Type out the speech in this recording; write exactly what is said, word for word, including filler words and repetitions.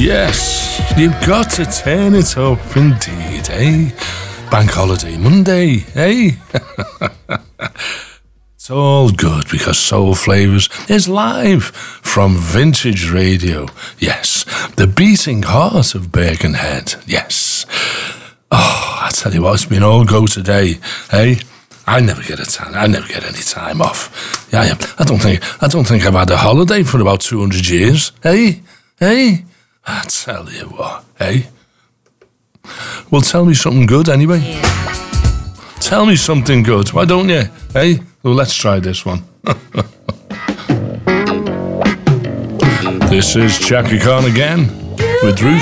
Yes, you've got to turn it up indeed, eh? Bank holiday Monday, eh? It's all good because Soul Flavours is live from Vintage Radio. Yes, the beating heart of Birkenhead. Yes. Oh, I tell you what, it's been all go today, eh? I never get a time. I never get any time off. Yeah, yeah. I don't think. I don't think I've had a holiday for about two hundred years. Hey, hey. I tell you what. Hey. Well, tell me something good anyway. Tell me something good. Why don't you? Hey. Well, let's try this one. This is Chaka Khan again with Ruth.